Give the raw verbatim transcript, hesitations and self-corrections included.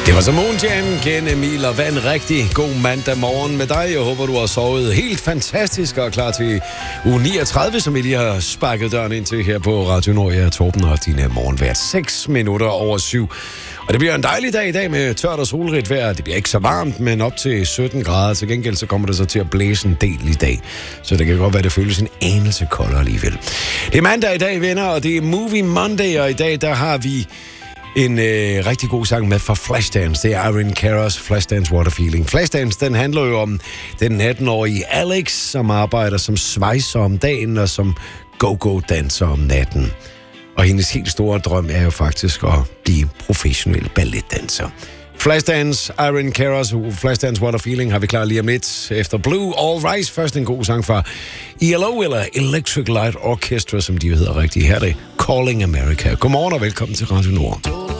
Det var så Moon Jam, Ken Emil og hvad en rigtig god mandag morgen med dig. Jeg håber, du har sovet helt fantastisk og er klar til uge niogtredive, som vi lige har sparket døren ind til her på Radio Nord. Jeg er Torben og din morgen hvert seks minutter over syv. Og det bliver en dejlig dag i dag med tørt og solrigt vejr. Det bliver ikke så varmt, men op til sytten grader. Til gengæld så kommer det så til at blæse en del i dag. Så det kan godt være, det føles en anelse koldere alligevel. Det er mandag i dag, venner, og det er Movie Monday, og i dag der har vi en øh, rigtig god sang med fra Flashdance. Det er Irene Caras Flashdance What a Feeling. Flashdance, den handler jo om den atten-årige Alex, som arbejder som svejser om dagen og som go-go-danser om natten. Og hendes helt store drøm er jo faktisk at blive professionel balletdanser. Flashdance, Irene Caras Flashdance What a Feeling har vi klar lige om lidt. Efter Blue All Rise, først en god sang fra E L O eller Electric Light Orchestra, som de jo hedder rigtigt. Her er det Calling America. Godmorgen og velkommen til Radio Nord.